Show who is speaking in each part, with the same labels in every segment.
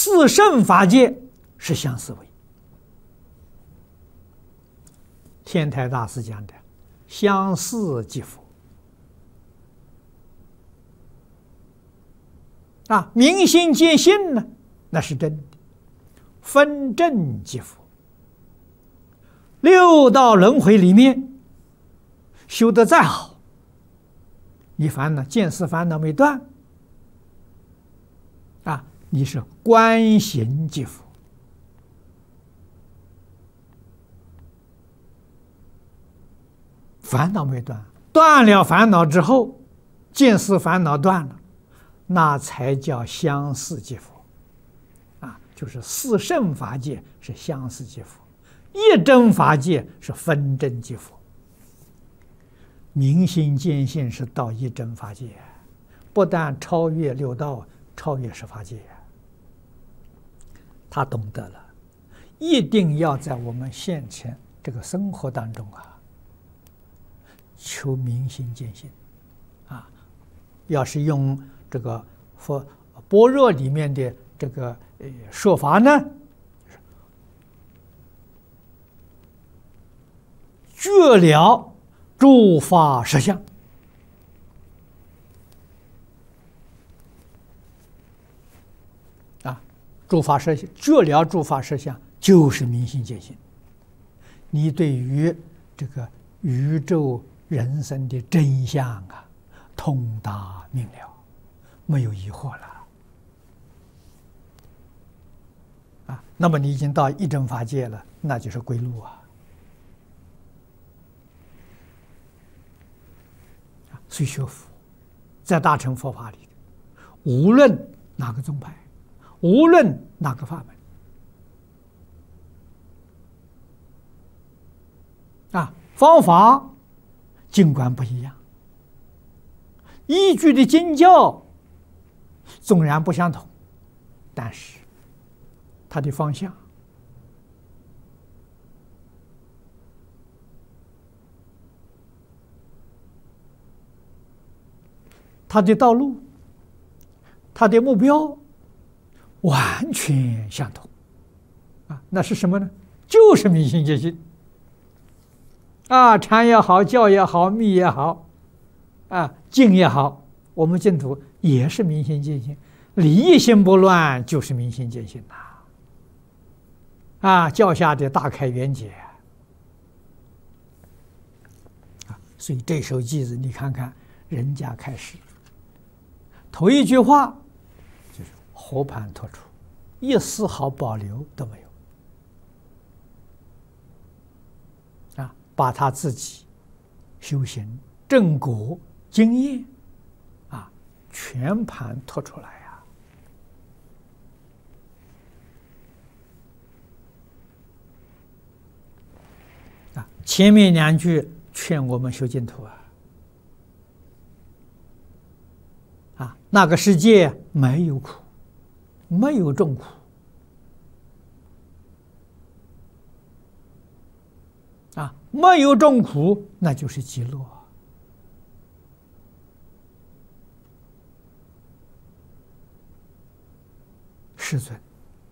Speaker 1: 四圣法界是相思维。天台大师讲的相似即佛啊，明心见性呢，那是真的，分正即佛。六道轮回里面修得再好，你烦恼见思烦恼没断啊，你是观行即佛。烦恼没断，断了烦恼之后，见思烦恼断了，那才叫相似即佛啊，就是四圣法界是相似即佛，一真法界是分真即佛。明心见性是到一真法界，不但超越六道，超越十法界。他懂得了，一定要在我们现前这个生活当中啊，求明心见性啊。要是用这个般若里面的这个说法呢，觉了诸法实相啊，诸法实相，觉了诸法实相就是明心见性。你对于这个宇宙人生的真相啊，通达明了，没有疑惑了啊。那么你已经到一真法界了，那就是归路啊。所以学佛，在大乘佛法里，无论哪个宗派，无论哪个法门啊，方法尽管不一样，依据的经教纵然不相同，但是它的方向他的道路，他的目标完全相同啊！那是什么呢？就是明心见性啊！禅也好，教也好，密也好啊，净也好，我们净土也是明心见性，理一心不乱就是明心见性啊！教下的大开圆解啊！所以这首偈子你看看人家开始头一句话就是和盘托出，一丝毫保留都没有啊！把他自己修行正果经验啊全盘托出来啊！前面两句劝我们修净土啊，那个世界没有苦，没有众苦啊，没有众苦，那就是极乐。世尊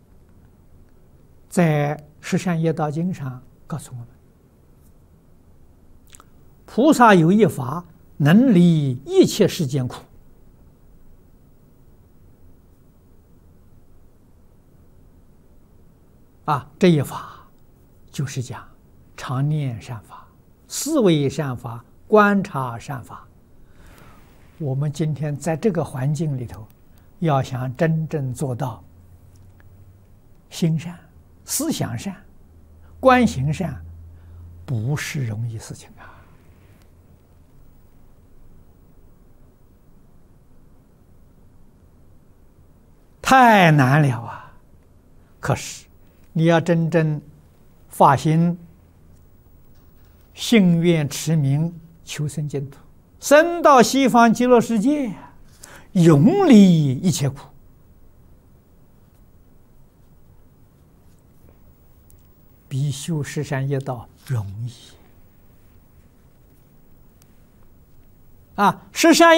Speaker 1: 在《十善业道经》上告诉我们，菩萨有一法能离一切世间苦。啊，这一法就是讲常念善法、思维善法、观察善法。我们今天在这个环境里头，要想真正做到心善、思想善、观行善，不是容易事情啊！太难了啊！可是你要真正发心信愿持名求生净土，生到西方极乐世界，永离一切苦，比修十善业道容易啊！十善